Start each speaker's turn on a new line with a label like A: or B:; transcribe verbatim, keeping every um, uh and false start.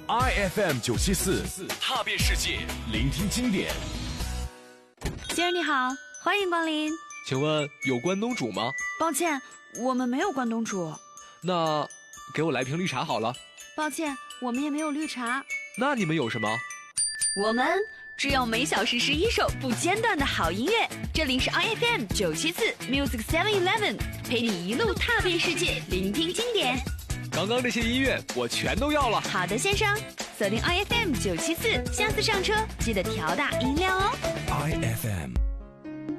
A: I F M 九七四，踏遍世界，聆听经典。
B: 先生你好，欢迎光临。
C: 请问有关东煮吗？
B: 抱歉，我们没有关东煮。
C: 那给我来瓶绿茶好了。
B: 抱歉，我们也没有绿茶。
C: 那你们有什么？
B: 我们只有每小时十一首不间断的好音乐。这里是 I F M 九七四 Music Seven Eleven， 陪你一路踏遍世界，聆听经典。
C: 刚刚这些音乐我全都要了。
B: 好的，先生，锁定 I F M 九七四，下次上车记得调大音量哦。
A: I F M。